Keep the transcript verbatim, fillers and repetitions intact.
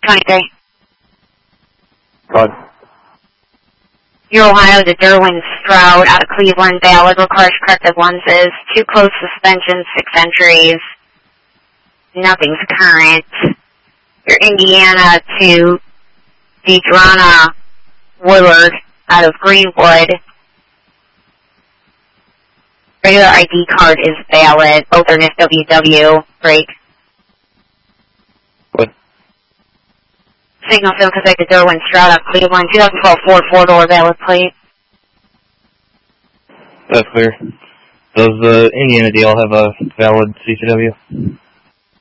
twenty-three. Good. Your Ohio to Derwin Stroud out of Cleveland, valid, requires corrective lenses, two closed suspensions, six entries. Nothing's current. Your Indiana to Deidrona Willard out of Greenwood. Regular I D card is valid. Both are N I F W W. Break. Good. Signal field connected to Derwin Stroud out of Cleveland. twenty twelve Ford four-door valid plate. That's clear. Does the Indiana deal have a valid C C W?